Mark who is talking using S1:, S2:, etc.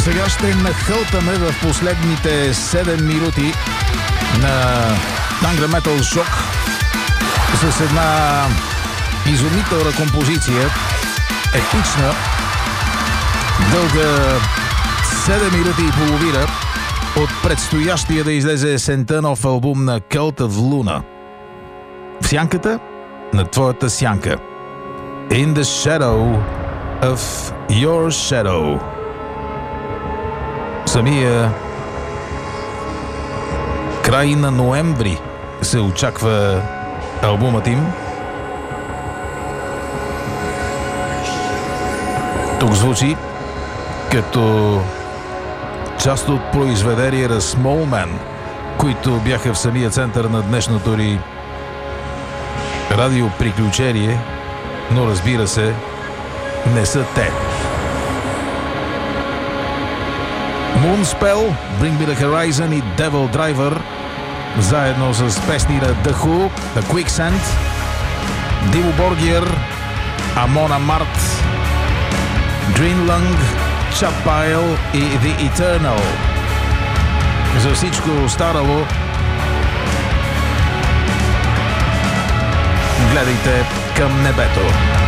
S1: Сега ще нахълтаме в последните 7 минути на Tangre Metal Shock с една изумителна композиция, епична, дълга 7 минути и половина от предстоящия да излезе есента нов албум на Cult of Luna. В сянката на твоята сянка. In the shadow of your shadow. Самия край на ноември се очаква албумът им. Тук звучи като част от произведенията Small Man, които бяха в самия център на днешното ни радиоприключение, но разбира се, не са те. Moonspell, Bring Me The Horizon и Devil Driver, заедно с песни на The Who, The Quicksand, Dimmu Borgir, Amon Amarth, Greenlung, Chapile и The Eternal. За всичко останало гледайте към небето.